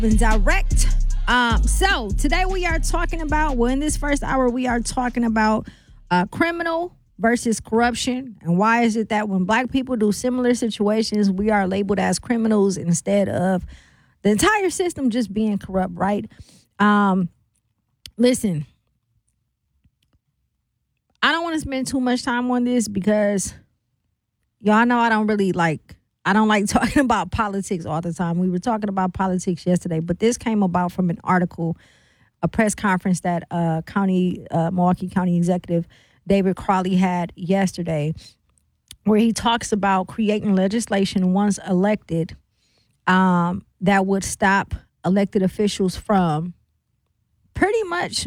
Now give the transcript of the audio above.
and direct. So today we are talking about, in this first hour, we are talking about criminal versus corruption. And why is it that when black people do similar situations, we are labeled as criminals instead of the entire system just being corrupt, right? Listen, I don't want to spend too much time on this because y'all know I don't like talking about politics all the time. We were talking about politics yesterday, but this came about from an article, a press conference that Milwaukee County Executive David Crowley had yesterday, where he talks about creating legislation once elected that would stop elected officials from pretty much